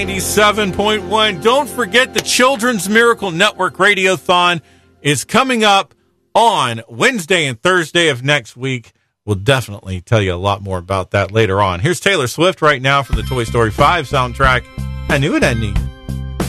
97.1. Don't forget the Children's Miracle Network Radiothon is coming up on Wednesday and Thursday of next week. We'll definitely tell you a lot more about that later on. Here's Taylor Swift right now for the Toy Story 5 soundtrack. I knew it, Annie.